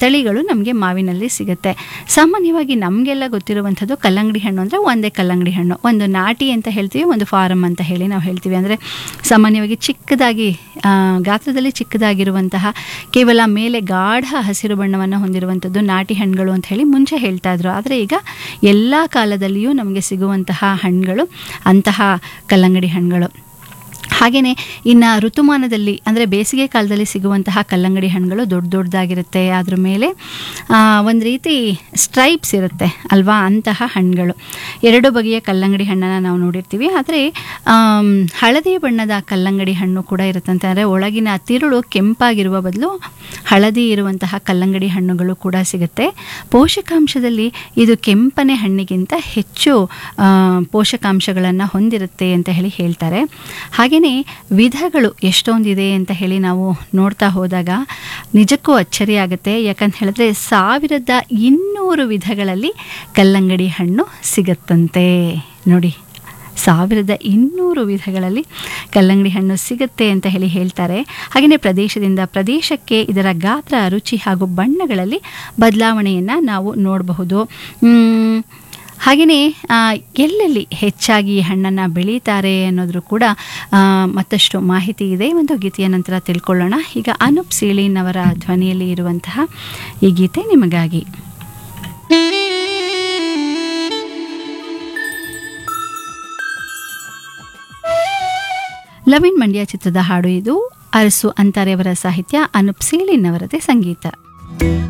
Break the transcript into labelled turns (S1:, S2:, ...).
S1: ತಳಿಗಳು ನಮಗೆ ಮಾವಿನಲ್ಲಿ ಸಿಗುತ್ತೆ. ಸಾಮಾನ್ಯವಾಗಿ ನಮಗೆಲ್ಲ ಗೊತ್ತಿರುವಂಥದ್ದು ಕಲ್ಲಂಗಡಿ ಹಣ್ಣು ಅಂದರೆ ಒಂದೇ ಕಲ್ಲಂಗಡಿ ಹಣ್ಣು, ಒಂದು ನಾಟಿ ಅಂತ ಹೇಳ್ತೀವಿ, ಒಂದು ಫಾರಮ್ ಅಂತ ಹೇಳಿ ನಾವು ಹೇಳ್ತೀವಿ. ಅಂದರೆ ಸಾಮಾನ್ಯವಾಗಿ ಚಿಕ್ಕದಾಗಿ ಗಾತ್ರದಲ್ಲಿ ಚಿಕ್ಕದಾಗಿರುವಂತಹ ಕೇವಲ ಮೇಲೆ ಗಾಢ ಹಸಿರು ಬಣ್ಣವನ್ನು ಹೊಂದಿರುವಂಥದ್ದು ನಾಟಿ ಹಣ್ಣುಗಳು ಅಂತ ಹೇಳಿ ಮುಂಚೆ ಹೇಳ್ತಾ ಇದ್ರು. ಆದರೆ ಈಗ ಎಲ್ಲ ಕಾಲದಲ್ಲಿಯೂ ನಮಗೆ ಸಿಗುವಂತಹ ಹಣ್ಣುಗಳು ಅಂತಹ ಕಲ್ಲಂಗಡಿ ಹಣ್ಣುಗಳು. ಹಾಗೆಯೇ ಇನ್ನು ಋತುಮಾನದಲ್ಲಿ ಅಂದರೆ ಬೇಸಿಗೆ ಕಾಲದಲ್ಲಿ ಸಿಗುವಂತಹ ಕಲ್ಲಂಗಡಿ ಹಣ್ಣುಗಳು ದೊಡ್ಡ ದೊಡ್ಡದಾಗಿರುತ್ತೆ, ಅದ್ರ ಮೇಲೆ ಒಂದು ರೀತಿ ಸ್ಟ್ರೈಪ್ಸ್ ಇರುತ್ತೆ ಅಲ್ವಾ, ಅಂತಹ ಹಣ್ಣುಗಳು. ಎರಡು ಬಗೆಯ ಕಲ್ಲಂಗಡಿ ಹಣ್ಣನ್ನು ನಾವು ನೋಡಿರ್ತೀವಿ. ಆದರೆ ಹಳದಿ ಬಣ್ಣದ ಕಲ್ಲಂಗಡಿ ಹಣ್ಣು ಕೂಡ ಇರುತ್ತಂತೆ. ಅಂದರೆ ಒಳಗಿನ ತಿರುಳು ಕೆಂಪಾಗಿರುವ ಬದಲು ಹಳದಿ ಇರುವಂತಹ ಕಲ್ಲಂಗಡಿ ಹಣ್ಣುಗಳು ಕೂಡ ಸಿಗುತ್ತೆ. ಪೋಷಕಾಂಶದಲ್ಲಿ ಇದು ಕೆಂಪನೆ ಹಣ್ಣಿಗಿಂತ ಹೆಚ್ಚು ಪೋಷಕಾಂಶಗಳನ್ನು ಹೊಂದಿರುತ್ತೆ ಅಂತ ಹೇಳಿ ಹೇಳ್ತಾರೆ. ಹಾಗೆಯೇ ವಿಧಗಳು ಎಷ್ಟೊಂದಿದೆ ಅಂತ ಹೇಳಿ ನಾವು ನೋಡ್ತಾ ಹೋದಾಗ ನಿಜಕ್ಕೂ ಅಚ್ಚರಿ ಆಗುತ್ತೆ. ಯಾಕಂತ ಹೇಳಿದ್ರೆ 1200 ವಿಧಗಳಲ್ಲಿ ಕಲ್ಲಂಗಡಿ ಹಣ್ಣು ಸಿಗುತ್ತಂತೆ. ನೋಡಿ, 1200 ವಿಧಗಳಲ್ಲಿ ಕಲ್ಲಂಗಡಿ ಹಣ್ಣು ಸಿಗುತ್ತೆ ಅಂತ ಹೇಳಿ ಹೇಳ್ತಾರೆ. ಹಾಗೆಯೇ ಪ್ರದೇಶದಿಂದ ಪ್ರದೇಶಕ್ಕೆ ಇದರ ಗಾತ್ರ, ರುಚಿ ಹಾಗೂ ಬಣ್ಣಗಳಲ್ಲಿ ಬದಲಾವಣೆಯನ್ನು ನಾವು ನೋಡಬಹುದು. ಹಾಗೆಯೇ ಎಲ್ಲೆಲ್ಲಿ ಹೆಚ್ಚಾಗಿ ಹಣ್ಣನ್ನು ಬೆಳೀತಾರೆ ಅನ್ನೋದ್ರ ಕೂಡ ಮತ್ತಷ್ಟು ಮಾಹಿತಿ ಇದೆ. ಒಂದು ಗೀತೆಯ ನಂತರ ತಿಳ್ಕೊಳ್ಳೋಣ. ಈಗ ಅನೂಪ್ ಸೀಳಿನ್ ಅವರ ಧ್ವನಿಯಲ್ಲಿ ಇರುವಂತಹ ಈ ಗೀತೆ ನಿಮಗಾಗಿ. ಲವ್ ಇನ್ ಮಂಡ್ಯ ಚಿತ್ರದ ಹಾಡು ಇದು. ಅರಸು ಅಂತಾರೆಯವರ ಸಾಹಿತ್ಯ, ಅನೂಪ್ ಸೀಳಿನ್ ಅವರದೇ ಸಂಗೀತ.